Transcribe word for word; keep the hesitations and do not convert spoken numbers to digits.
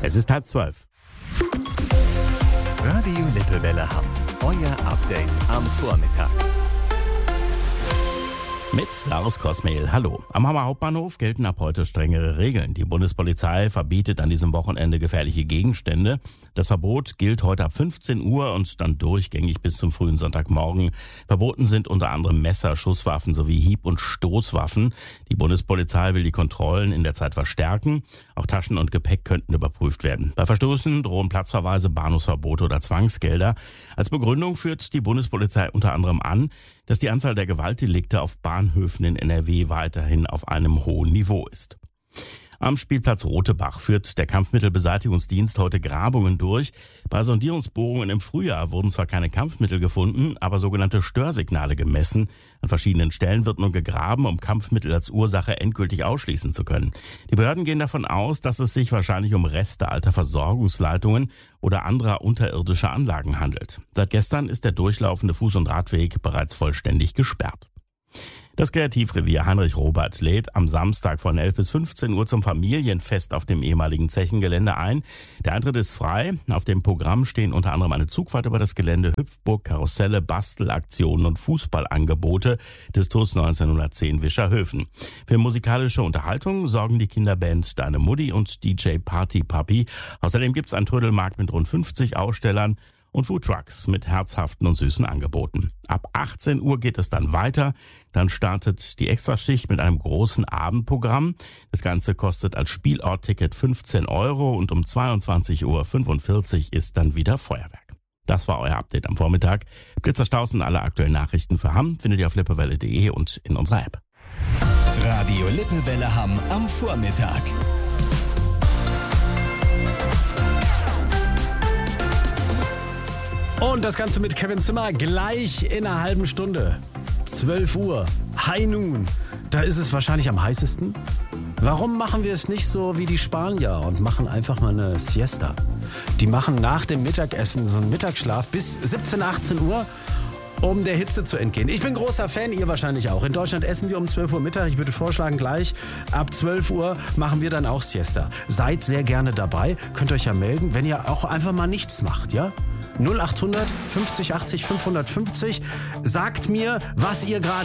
Es ist halb zwölf. Radio Lippewelle Hamm. Euer Update am Vormittag. Mit Lars Kosmehl, hallo. Am Hammer Hauptbahnhof gelten ab heute strengere Regeln. Die Bundespolizei verbietet an diesem Wochenende gefährliche Gegenstände. Das Verbot gilt heute ab fünfzehn Uhr und dann durchgängig bis zum frühen Sonntagmorgen. Verboten sind unter anderem Messer, Schusswaffen sowie Hieb- und Stoßwaffen. Die Bundespolizei will die Kontrollen in der Zeit verstärken. Auch Taschen und Gepäck könnten überprüft werden. Bei Verstößen drohen Platzverweise, Bahnhofsverbote oder Zwangsgelder. Als Begründung führt die Bundespolizei unter anderem an, dass die Anzahl der Gewaltdelikte auf Bahnhöfen in N R W weiterhin auf einem hohen Niveau ist. Am Spielplatz Rotebach führt der Kampfmittelbeseitigungsdienst heute Grabungen durch. Bei Sondierungsbohrungen im Frühjahr wurden zwar keine Kampfmittel gefunden, aber sogenannte Störsignale gemessen. An verschiedenen Stellen wird nun gegraben, um Kampfmittel als Ursache endgültig ausschließen zu können. Die Behörden gehen davon aus, dass es sich wahrscheinlich um Reste alter Versorgungsleitungen oder anderer unterirdischer Anlagen handelt. Seit gestern ist der durchlaufende Fuß- und Radweg bereits vollständig gesperrt. Das Kreativrevier Heinrich Robert lädt am Samstag von elf bis fünfzehn Uhr zum Familienfest auf dem ehemaligen Zechengelände ein. Der Eintritt ist frei. Auf dem Programm stehen unter anderem eine Zugfahrt über das Gelände, Hüpfburg, Karusselle, Bastelaktionen und Fußballangebote des TuS neunzehnhundertzehn Wischerhöfen. Für musikalische Unterhaltung sorgen die Kinderband Deine Mutti und D J Party Papi. Außerdem gibt's einen Trödelmarkt mit rund fünfzig Ausstellern und Foodtrucks mit herzhaften und süßen Angeboten. Ab achtzehn Uhr geht es dann weiter. Dann startet die Extraschicht mit einem großen Abendprogramm. Das Ganze kostet als Spielortticket fünfzehn Euro und um zweiundzwanzig Uhr fünfundvierzig ist dann wieder Feuerwerk. Das war euer Update am Vormittag. Blitzerstaus und alle aktuellen Nachrichten für Hamm findet ihr auf lippewelle punkt de und in unserer App. Radio Lippewelle Hamm am Vormittag. Und das Ganze mit Kevin Zimmer gleich in einer halben Stunde. zwölf Uhr, High Noon. Da ist es wahrscheinlich am heißesten. Warum machen wir es nicht so wie die Spanier und machen einfach mal eine Siesta? Die machen nach dem Mittagessen so einen Mittagsschlaf bis siebzehn, achtzehn Uhr, um der Hitze zu entgehen. Ich bin großer Fan, ihr wahrscheinlich auch. In Deutschland essen wir um zwölf Uhr Mittag. Ich würde vorschlagen, gleich ab zwölf Uhr machen wir dann auch Siesta. Seid sehr gerne dabei. Könnt euch ja melden, wenn ihr auch einfach mal nichts macht, ja? null acht hundert fünfzig achtzig fünfhundertfünfzig. Sagt mir, was ihr gerade